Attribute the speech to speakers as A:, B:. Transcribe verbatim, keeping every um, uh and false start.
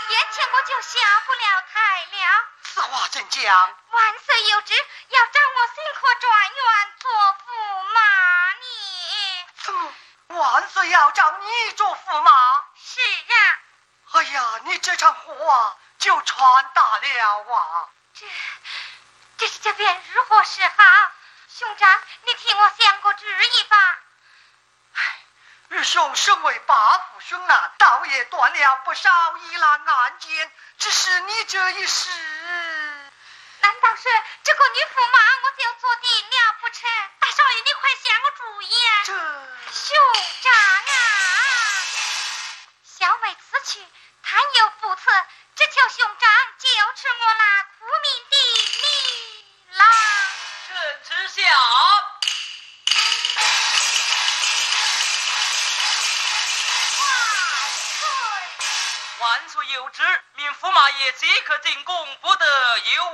A: 眼前我就下不了台了。
B: 此话怎讲？
A: 万岁有旨，要掌我新科状元做驸马你。
B: 怎么？万岁要找你做驸马？
A: 是啊。
B: 哎呀，你这场祸啊，就传大了啊！
A: 这，这是这便如何是好？兄长，你替我想个主意吧。
B: 日兄身为八府巡南，倒也断了不少疑难案件，只是你这一事，
A: 难道是这个女驸马我就做定了不成？大少爷，你快想个主意啊！
B: 这
A: 兄长啊，小妹此去贪有不测，只求兄长就吃我那苦命的米郎。
C: 朕知晓。万岁有旨，命驸马爷即刻进宫，不得有